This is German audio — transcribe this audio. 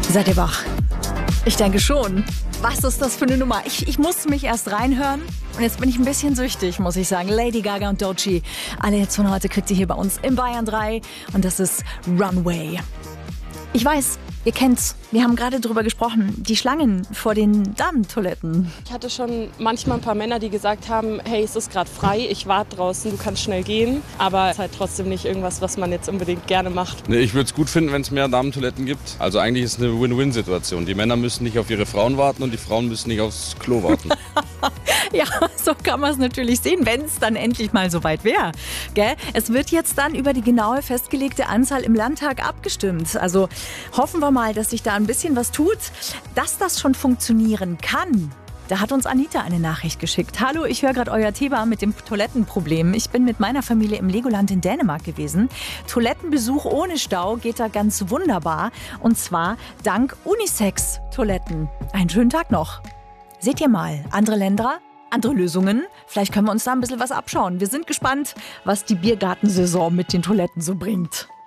Seid ihr wach? Ich denke schon. Was ist das für eine Nummer? Ich musste mich erst reinhören und jetzt bin ich ein bisschen süchtig, muss ich sagen. Lady Gaga und Doechii. Alle Hits von heute kriegt ihr hier bei uns im Bayern 3 und das ist Runway. Ich weiß, ihr kennt's. Wir haben gerade drüber gesprochen. Die Schlangen vor den Damentoiletten. Ich hatte schon manchmal ein paar Männer, die gesagt haben, hey, es ist gerade frei, ich warte draußen, du kannst schnell gehen. Aber es ist halt trotzdem nicht irgendwas, was man jetzt unbedingt gerne macht. Nee, ich würde es gut finden, wenn es mehr Damentoiletten gibt. Also eigentlich ist es eine Win-Win-Situation. Die Männer müssen nicht auf ihre Frauen warten und die Frauen müssen nicht aufs Klo warten. Ja, so kann man es natürlich sehen, wenn es dann endlich mal soweit wäre. Es wird jetzt dann über die genaue festgelegte Anzahl im Landtag abgestimmt. Also hoffen wir mal, dass sich da ein bisschen was tut. Dass das schon funktionieren kann, da hat uns Anita eine Nachricht geschickt. Hallo, ich höre gerade euer Thema mit dem Toilettenproblem. Ich bin mit meiner Familie im Legoland in Dänemark gewesen. Toilettenbesuch ohne Stau geht da ganz wunderbar. Und zwar dank Unisex-Toiletten. Einen schönen Tag noch. Seht ihr mal, andere Länder, andere Lösungen. Vielleicht können wir uns da ein bisschen was abschauen. Wir sind gespannt, was die Biergartensaison mit den Toiletten so bringt.